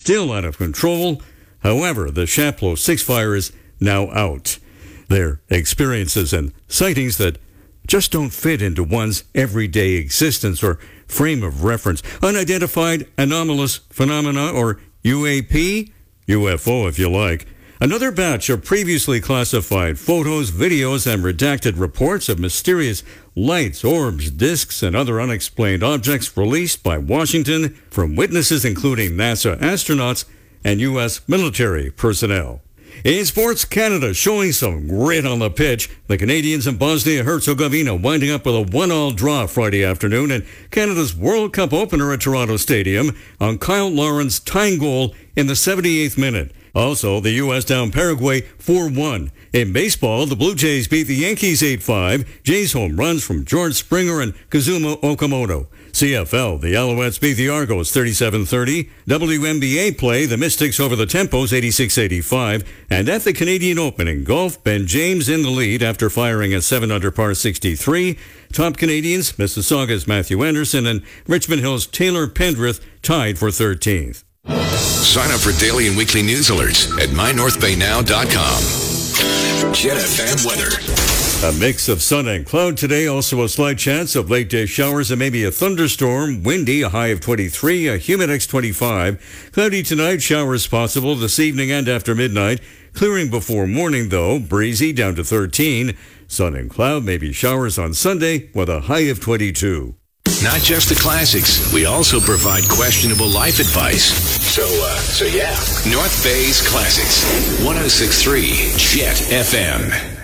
still out of control. However, the Chapleau 6 fire is now out. They're experiences and sightings that just don't fit into one's everyday existence or frame of reference. Unidentified anomalous phenomena, or UAP, UFO if you like. Another batch of previously classified photos, videos, and redacted reports of mysterious lights, orbs, disks, and other unexplained objects released by Washington from witnesses including NASA astronauts and U.S. military personnel. In sports, Canada showing some grit on the pitch. The Canadians in Bosnia-Herzegovina winding up with a 1-1 draw Friday afternoon, and Canada's World Cup opener at Toronto Stadium on Kyle Lauren's tying goal in the 78th minute. Also, the U.S. down Paraguay 4-1. In baseball, the Blue Jays beat the Yankees 8-5. Jays home runs from George Springer and Kazuma Okamoto. CFL, the Alouettes beat the Argos 37-30. WNBA play, the Mystics over the Tempos 86-85. And at the Canadian Open in golf, Ben James in the lead after firing a 7-under par 63. Top Canadians, Mississauga's Matthew Anderson and Richmond Hill's Taylor Pendrith tied for 13th. Sign up for daily and weekly news alerts at mynorthbaynow.com. Jet FM weather. A mix of sun and cloud today. Also a slight chance of late day showers and maybe a thunderstorm. Windy, a high of 23, a humidex 25. Cloudy tonight, showers possible this evening and after midnight. Clearing before morning though, breezy down to 13. Sun and cloud, maybe showers on Sunday with a high of 22. Not just the classics, we also provide questionable life advice. So yeah. North Bay's Classics, 106.3 Jet FM.